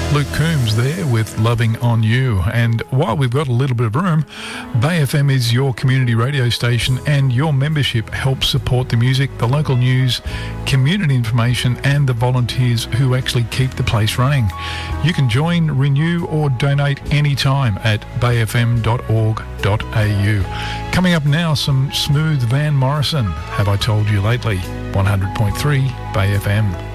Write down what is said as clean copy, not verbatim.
Luke Coombs there with Loving on You. And while we've got a little bit of room, Bay FM is your community radio station, and your membership helps support the music, the local news, community information and the volunteers who actually keep the place running. You can join, renew or donate anytime at bayfm.org.au. Coming up now, some smooth Van Morrison, Have I Told You Lately, 100.3 Bay FM.